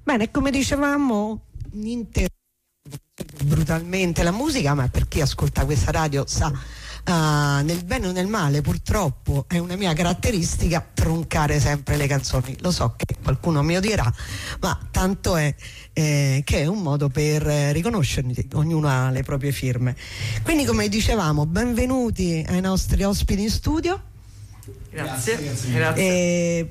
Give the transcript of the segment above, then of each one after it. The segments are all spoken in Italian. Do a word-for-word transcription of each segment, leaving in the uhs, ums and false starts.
Bene, come dicevamo, niente brutalmente la musica, ma per chi ascolta questa radio sa, uh, nel bene o nel male, purtroppo è una mia caratteristica troncare sempre le canzoni. Lo so che qualcuno mi odierà, ma tanto è eh, che è un modo per eh, riconoscerli, ognuno ha le proprie firme. Quindi, come dicevamo, benvenuti ai nostri ospiti in studio. Grazie, grazie. grazie. E,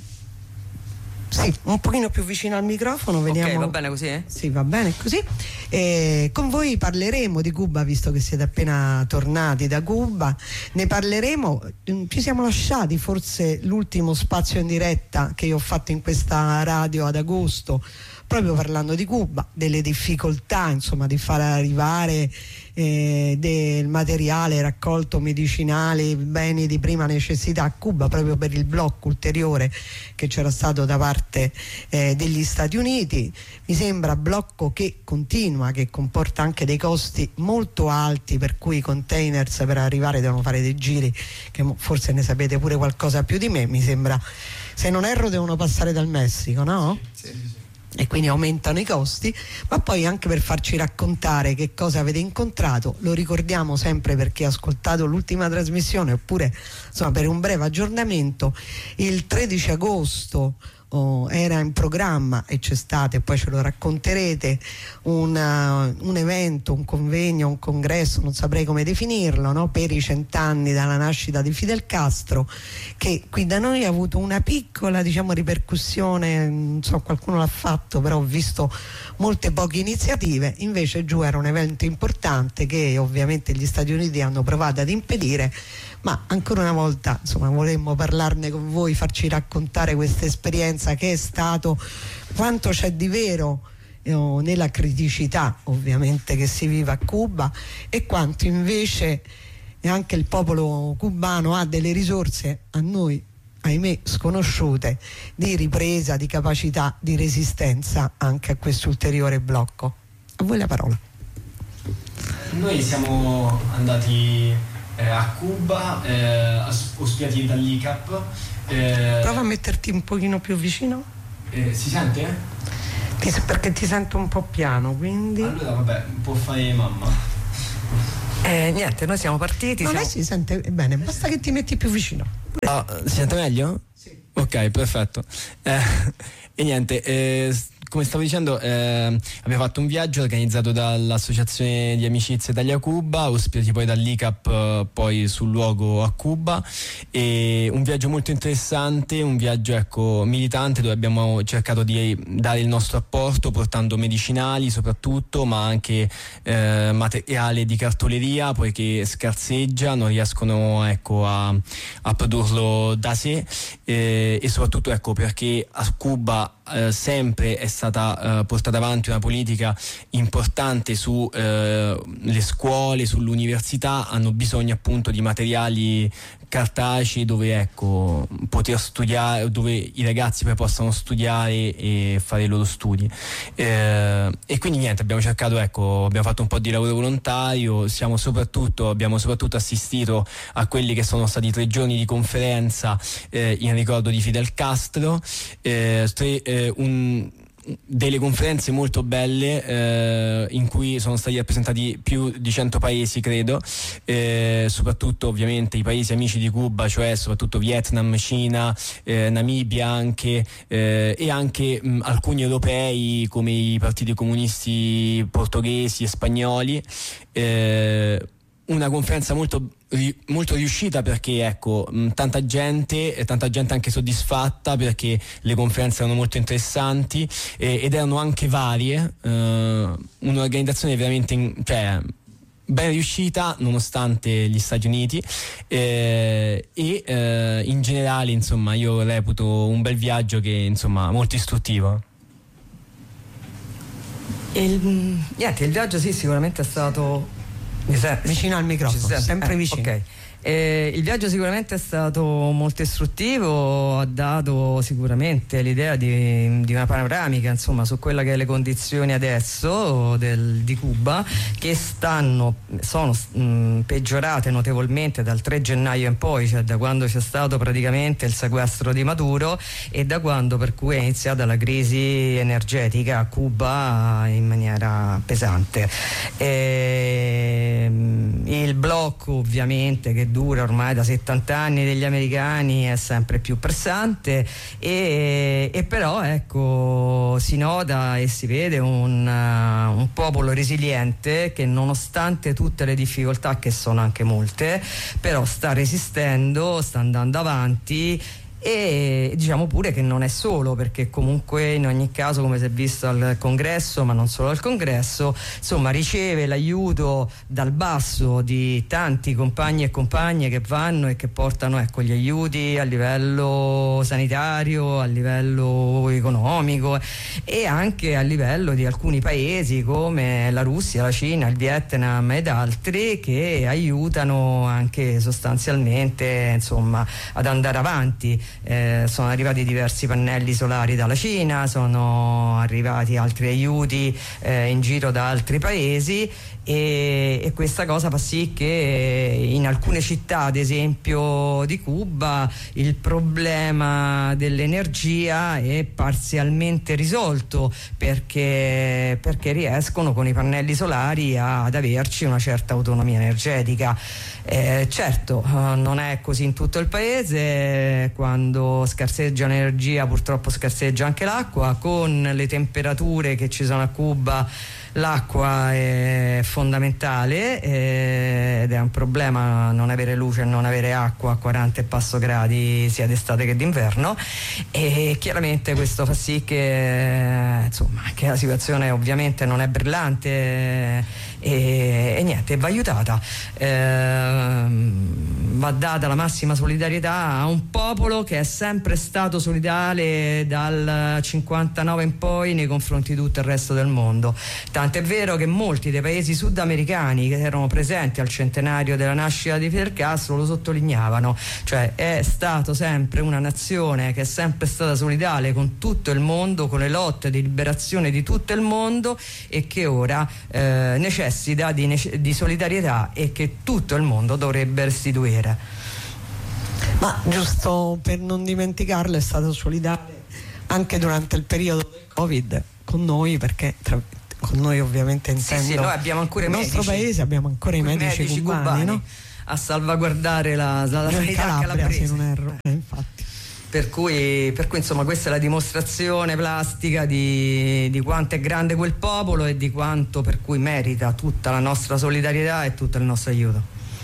sì, un pochino più vicino al microfono, vediamo. Ok, va bene così? Eh? Sì, va bene così. E con voi parleremo di Cuba, visto che siete appena tornati da Cuba. Ne parleremo. Ci siamo lasciati forse l'ultimo spazio in diretta che io ho fatto in questa radio ad agosto, proprio parlando di Cuba, delle difficoltà, insomma, di far arrivare eh, del materiale raccolto medicinale, beni di prima necessità a Cuba, proprio per il blocco ulteriore che c'era stato da parte eh, degli Stati Uniti. Mi sembra blocco che continua, che comporta anche dei costi molto alti, per cui i containers per arrivare devono fare dei giri che forse ne sapete pure qualcosa più di me. Mi sembra, se non erro, devono passare dal Messico, no? Sì, sì, sì. E quindi aumentano i costi, ma poi anche per farci raccontare che cosa avete incontrato. Lo ricordiamo sempre per chi ha ascoltato l'ultima trasmissione, oppure insomma per un breve aggiornamento: il tredici agosto oh, era in programma, e c'è stato, e poi ce lo racconterete, una, un evento, un convegno, un congresso, non saprei come definirlo, no? Per i cent'anni dalla nascita di Fidel Castro, che qui da noi ha avuto una piccola, diciamo, ripercussione. Non so, qualcuno l'ha fatto, però ho visto molte poche iniziative. Invece giù era un evento importante che ovviamente gli Stati Uniti hanno provato ad impedire, ma ancora una volta, insomma, vorremmo parlarne con voi, farci raccontare questa esperienza, che è stato, quanto c'è di vero eh, nella criticità ovviamente che si vive a Cuba, e quanto invece anche il popolo cubano ha delle risorse a noi, ahimè, sconosciute, di ripresa, di capacità, di resistenza anche a questo ulteriore blocco. A voi la parola. Noi siamo andati eh, a Cuba, eh, ospitati dall'I C A P. Eh, Prova a metterti un pochino più vicino. Eh, si sente? Ti, perché ti sento un po' piano, quindi. Allora vabbè, può fare mamma. Eh, niente, noi siamo partiti. No, siamo... lei si sente bene, basta che ti metti più vicino. Ah, si sente meglio? Sì. Ok, perfetto. Eh, e niente, eh, come stavo dicendo, eh, abbiamo fatto un viaggio organizzato dall'Associazione di Amicizia Italia-Cuba, ospitati poi dall'I C A P, eh, poi sul luogo a Cuba, e un viaggio molto interessante, un viaggio ecco militante, dove abbiamo cercato di dare il nostro apporto portando medicinali soprattutto, ma anche eh, materiale di cartoleria, poiché scarseggia, non riescono ecco a, a produrlo da sé, eh, e soprattutto ecco perché a Cuba eh, sempre è stata eh, portata avanti una politica importante su eh, le scuole, sull'università, hanno bisogno appunto di materiali cartacei dove ecco poter studiare, dove i ragazzi poi possano studiare e fare i loro studi, eh, e quindi niente, abbiamo cercato ecco abbiamo fatto un po' di lavoro volontario, siamo soprattutto abbiamo soprattutto assistito a quelli che sono stati tre giorni di conferenza eh, in ricordo di Fidel Castro, eh, tre, eh, un delle conferenze molto belle eh, in cui sono stati rappresentati più di cento paesi credo, eh, soprattutto ovviamente i paesi amici di Cuba, cioè soprattutto Vietnam, Cina, eh, Namibia anche, eh, e anche mh, alcuni europei come i partiti comunisti portoghesi e spagnoli. eh, Una conferenza molto, molto riuscita perché ecco mh, tanta gente e tanta gente anche soddisfatta, perché le conferenze erano molto interessanti eh, ed erano anche varie, eh, un'organizzazione veramente in, cioè, ben riuscita nonostante gli Stati Uniti, eh, e eh, in generale insomma io reputo un bel viaggio che insomma molto istruttivo. Il, niente, il viaggio sì, sicuramente è stato vicino al microfono, sempre vicino. Eh, ok. Eh, il viaggio sicuramente è stato molto istruttivo, ha dato sicuramente l'idea di, di una panoramica, insomma, su quella che è le condizioni adesso del, di Cuba, che stanno sono mh, peggiorate notevolmente dal tre gennaio in poi, cioè da quando c'è stato praticamente il sequestro di Maduro e da quando per cui è iniziata la crisi energetica a Cuba in maniera pesante. E, il blocco ovviamente che dura ormai da settanta anni degli americani è sempre più pressante e, e però ecco si nota e si vede un, uh, un popolo resiliente che nonostante tutte le difficoltà, che sono anche molte, però sta resistendo, sta andando avanti. E diciamo pure che non è solo, perché comunque in ogni caso, come si è visto al congresso, ma non solo al congresso, insomma riceve l'aiuto dal basso di tanti compagni e compagne che vanno e che portano ecco gli aiuti a livello sanitario, a livello economico e anche a livello di alcuni paesi come la Russia, la Cina, il Vietnam ed altri, che aiutano anche sostanzialmente insomma ad andare avanti. Eh, sono arrivati diversi pannelli solari dalla Cina, sono arrivati altri aiuti eh, in giro da altri paesi e, e questa cosa fa sì che in alcune città, ad esempio di Cuba, il problema dell'energia è parzialmente risolto perché, perché riescono con i pannelli solari ad averci una certa autonomia energetica. Eh, certo, non è così in tutto il paese. Quando scarseggia l'energia purtroppo scarseggia anche l'acqua. Con le temperature che ci sono a Cuba l'acqua è fondamentale eh, ed è un problema non avere luce e non avere acqua a quaranta e passo gradi sia d'estate che d'inverno, e chiaramente questo fa sì che insomma che la situazione ovviamente non è brillante e, e niente, va aiutata, eh, va data la massima solidarietà a un popolo che è sempre stato solidale dal cinquantanove in poi nei confronti di tutto il resto del mondo. Tant'è vero che molti dei paesi sudamericani che erano presenti al centenario della nascita di Fidel Castro lo sottolineavano, cioè è stato sempre una nazione che è sempre stata solidale con tutto il mondo, con le lotte di liberazione di tutto il mondo e che ora eh, necessita di, nece- di solidarietà e che tutto il mondo dovrebbe restituire. Ma giusto per non dimenticarlo, è stato solidale anche durante il periodo del Covid con noi, perché tra con noi ovviamente intendo sì, sì, noi abbiamo ancora i nel medici, nostro paese abbiamo ancora i medici, medici cubani, cubani no? a salvaguardare la, la, la sanità Calabria, calabrese, se non erro, eh, infatti. Per cui, per cui insomma questa è la dimostrazione plastica di, di quanto è grande quel popolo e di quanto per cui merita tutta la nostra solidarietà e tutto il nostro aiuto.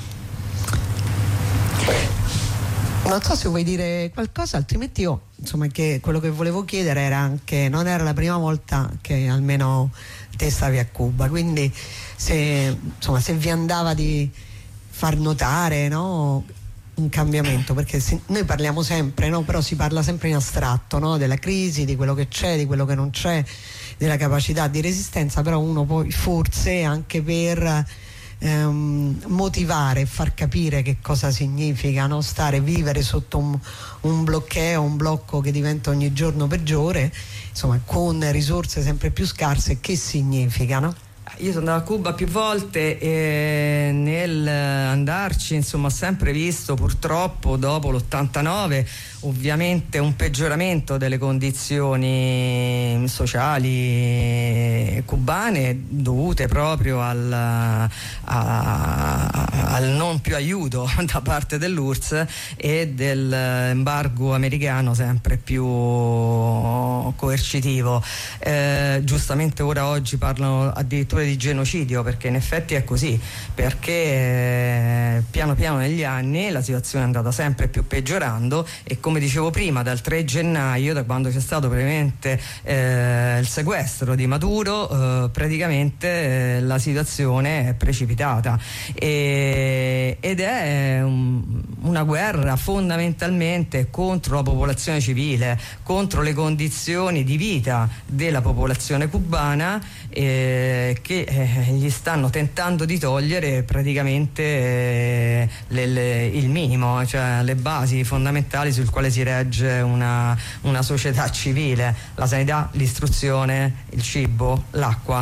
Non so se vuoi dire qualcosa, altrimenti io insomma che quello che volevo chiedere era anche, non era la prima volta che almeno te stavi a Cuba, quindi se insomma se vi andava di far notare, no, un cambiamento, perché se, noi parliamo sempre, no, però si parla sempre in astratto, no, della crisi, di quello che c'è, di quello che non c'è, della capacità di resistenza, però uno poi forse anche per Ehm, motivare e far capire che cosa significa, no? Stare, vivere sotto un, un blocchetto, un blocco che diventa ogni giorno peggiore, insomma con risorse sempre più scarse, che significa, no? Io sono andata a Cuba più volte e nel andarci insomma ho sempre visto purtroppo dopo l'ottantanove ovviamente un peggioramento delle condizioni sociali cubane dovute proprio al, a, al non più aiuto da parte dell'U R S S e dell'embargo americano sempre più coercitivo. Eh, giustamente ora oggi parlano addirittura di genocidio, perché in effetti è così, perché eh, piano piano negli anni la situazione è andata sempre più peggiorando e come dicevo prima dal tre gennaio, da quando c'è stato praticamente eh, il sequestro di Maduro, eh, praticamente eh, la situazione è precipitata e, ed è un, una guerra fondamentalmente contro la popolazione civile, contro le condizioni di vita della popolazione cubana eh, che eh, gli stanno tentando di togliere praticamente eh, le, le, il minimo, cioè le basi fondamentali sul quale si regge una, una società civile: la sanità, l'istruzione, il cibo, l'acqua,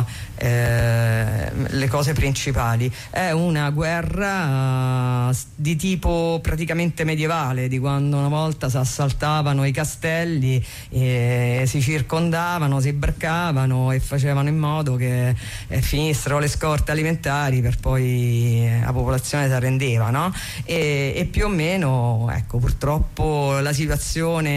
eh, le cose principali. È una guerra uh, di tipo praticamente medievale, di quando una volta si assaltavano i castelli, e si circondavano, si braccavano e facevano in modo che eh, finissero le scorte alimentari, per poi eh, la popolazione si arrendeva, no? E, e più o meno, ecco, purtroppo la situazione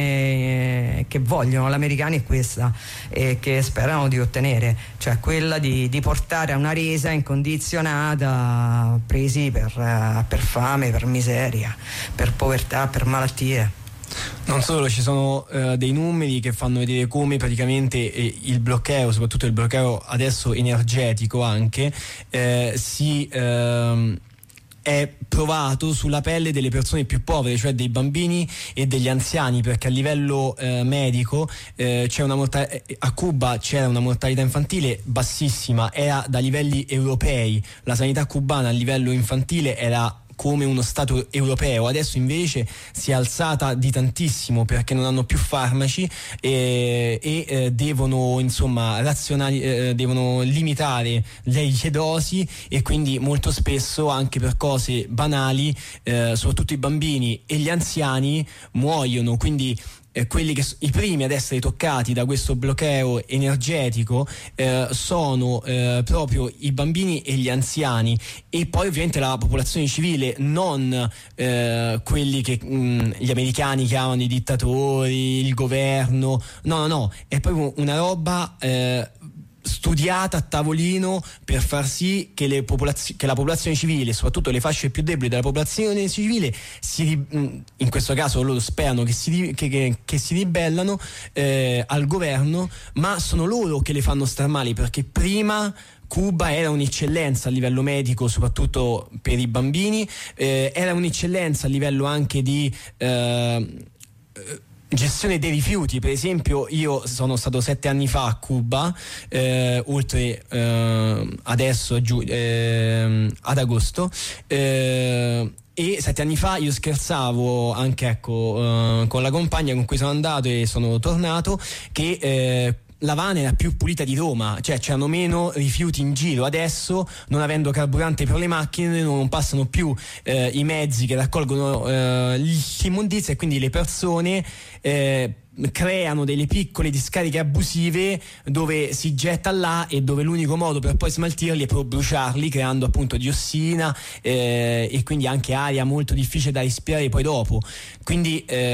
eh, che vogliono gli americani è questa, e che sperano di ottenere, cioè quella di, di portare a una resa incondizionata, presi per, uh, per fame, per miseria, per povertà, per malattie. Non solo, ci sono uh, dei numeri che fanno vedere come praticamente eh, il bloqueo, soprattutto il bloqueo adesso energetico anche, eh, si eh, è provato sulla pelle delle persone più povere, cioè dei bambini e degli anziani, perché a livello eh, medico eh, c'è una morta- a Cuba c'era una mortalità infantile bassissima, era da livelli europei. La sanità cubana a livello infantile era come uno stato europeo, adesso invece si è alzata di tantissimo perché non hanno più farmaci e, e eh, devono insomma razionali, eh, devono limitare le dosi, e quindi molto spesso anche per cose banali eh, soprattutto i bambini e gli anziani muoiono. Quindi Eh, quelli che i primi ad essere toccati da questo bloqueo energetico eh, sono eh, proprio i bambini e gli anziani, e poi ovviamente la popolazione civile, non eh, quelli che mh, gli americani chiamano i dittatori, il governo. No, no, no, è proprio una roba eh, studiata a tavolino per far sì che, le popolaz- che la popolazione civile, soprattutto le fasce più deboli della popolazione civile, si ri- in questo caso loro sperano che si, ri- che, che, che si ribellano eh, al governo, ma sono loro che le fanno star male, perché prima Cuba era un'eccellenza a livello medico, soprattutto per i bambini, eh, era un'eccellenza a livello anche di eh, gestione dei rifiuti. Per esempio, io sono stato sette anni fa a Cuba, eh, oltre eh, adesso giù, eh, ad agosto, eh, e sette anni fa io scherzavo anche, ecco, eh, con la compagna con cui sono andato e sono tornato, che eh, L'Havana era più pulita di Roma, cioè c'erano meno rifiuti in giro. Adesso, non avendo carburante per le macchine, non passano più eh, i mezzi che raccolgono eh, l'immondizia, e quindi le persone eh, creano delle piccole discariche abusive dove si getta là, e dove l'unico modo per poi smaltirli è proprio bruciarli, creando appunto diossina eh, e quindi anche aria molto difficile da respirare poi dopo. Quindi eh,